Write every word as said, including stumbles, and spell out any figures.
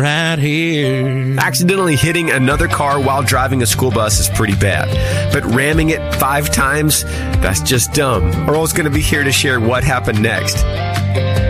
right here. Accidentally hitting another car while driving a school bus is pretty bad. But ramming it five times, that's just dumb. Earl's going to be here to share what happened next.